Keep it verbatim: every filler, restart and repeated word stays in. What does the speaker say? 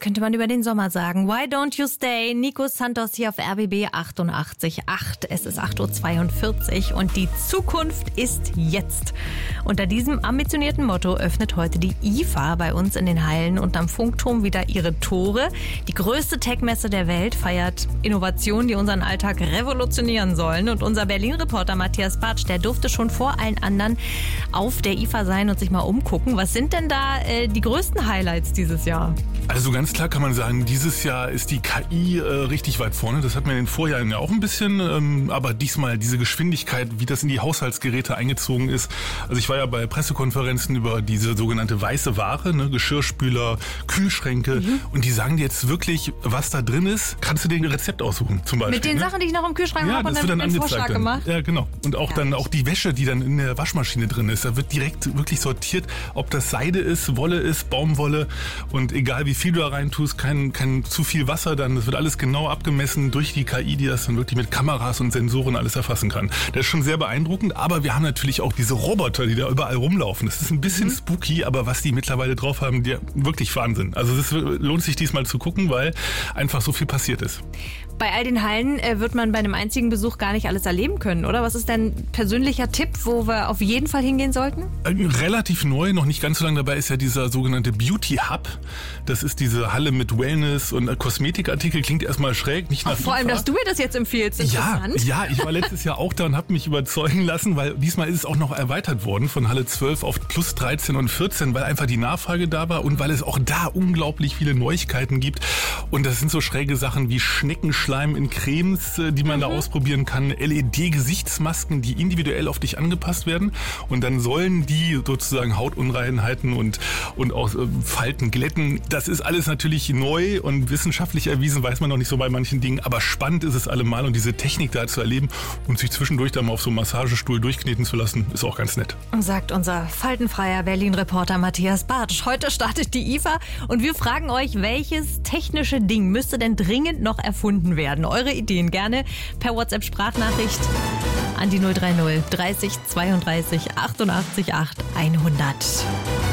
könnte man über den Sommer sagen. Why don't you stay? Nico Santos hier auf R B B achtundachtzig Komma acht. Es ist acht Uhr zweiundvierzig und die Zukunft ist jetzt. Unter diesem ambitionierten Motto öffnet heute die I F A bei uns in den Hallen und am Funkturm wieder ihre Tore. Die größte Tech-Messe der Welt feiert Innovationen, die unseren Alltag revolutionieren sollen. Und unser Berlin-Reporter Matthias Bartsch, der durfte schon vor allen anderen auf der I F A sein und sich mal umgucken. Was sind denn da äh, die größten Highlights dieses Jahr? Also ganz klar kann man sagen, dieses Jahr ist die K I äh, richtig weit vorne. Das hat man in den Vorjahren ja auch ein bisschen, ähm, aber diesmal diese Geschwindigkeit, wie das in die Haushaltsgeräte eingezogen ist. Also ich war ja bei Pressekonferenzen über diese sogenannte weiße Ware, ne, Geschirrspüler, Kühlschränke, mhm. und die sagen dir jetzt wirklich, was da drin ist. Kannst du dir ein Rezept aussuchen zum Beispiel. Mit den ne? Sachen, die ich noch im Kühlschrank ja, habe und das dann wird dann den Vorschlag dann. gemacht. Ja, genau. Und auch dann auch die Wäsche, die dann in der Waschmaschine drin ist. Da wird direkt wirklich sortiert, ob das Seide ist, Wolle ist, Baumwolle, und egal wie viel du da rein tust, kein, kein zu viel Wasser, dann das wird alles genau abgemessen durch die K I, die das dann wirklich mit Kameras und Sensoren alles erfassen kann. Das ist schon sehr beeindruckend, aber wir haben natürlich auch diese Roboter, die da überall rumlaufen. Das ist ein bisschen mhm. spooky, aber was die mittlerweile drauf haben, die wirklich Wahnsinn. Also es lohnt sich diesmal zu gucken, weil einfach so viel passiert ist. Bei all den Hallen äh, wird man bei einem einzigen Besuch gar nicht alles erleben können, oder? Was ist dein persönlicher Tipp, wo wir auf jeden Fall hingehen sollten? Relativ neu, noch nicht ganz so lange dabei, ist ja dieser sogenannte Beauty Hub. Das ist diese Halle mit Wellness und Kosmetikartikel. Klingt erstmal schräg, nicht nach Ach, vor allem, dass du mir das jetzt empfiehlst. Interessant. Ja, ja, ich war letztes Jahr auch da und habe mich überzeugen lassen, weil diesmal ist es auch noch erweitert worden von Halle zwölf auf plus dreizehn und vierzehn, weil einfach die Nachfrage da war und weil es auch da unglaublich viele Neuigkeiten gibt. Und das sind so schräge Sachen wie Schneckenschleim in Cremes, die man mhm. da ausprobieren kann, L E D-Gesichtsmasken, die individuell auf dich angepasst werden. Und dann sollen die sozusagen Hautunreinheiten und, und auch Falten glätten. Das ist alles natürlich neu und wissenschaftlich erwiesen, weiß man noch nicht so bei manchen Dingen. Aber spannend ist es allemal, und diese Technik da zu erleben und sich zwischendurch dann mal auf so einem Massagestuhl durchkneten zu lassen, ist auch ganz nett. Sagt unser faltenfreier Berlin-Reporter Matthias Bartsch. Heute startet die I F A und wir fragen euch, welches technische Ding müsste denn dringend noch erfunden werden? Eure Ideen gerne per WhatsApp-Sprachnachricht an die null drei null dreißig zweiunddreißig achtundachtzig acht hundert.